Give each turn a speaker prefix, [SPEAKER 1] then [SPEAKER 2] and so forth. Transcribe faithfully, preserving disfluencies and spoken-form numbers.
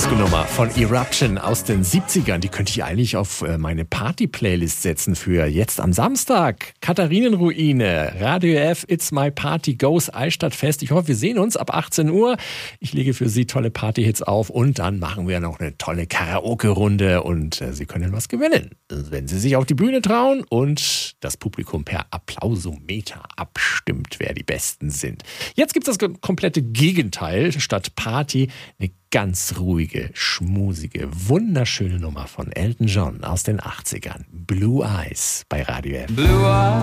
[SPEAKER 1] Disco-Nummer von Eruption aus den siebzigern. Die könnte ich eigentlich auf meine Party-Playlist setzen für jetzt am Samstag. Katharinenruine, Radio F, It's My Party Goes Eichstadtfest. Ich hoffe, wir sehen uns ab achtzehn Uhr. Ich lege für Sie tolle Party-Hits auf und dann machen wir noch eine tolle Karaoke-Runde und äh, Sie können was gewinnen, wenn Sie sich auf die Bühne trauen und das Publikum per Applausometer abstimmt, wer die Besten sind. Jetzt gibt es das komplette Gegenteil. Statt Party eine ganz ruhige, schmusige, wunderschöne Nummer von Elton John aus den achtzigern. Blue Eyes bei Radio F.
[SPEAKER 2] Blue Eyes.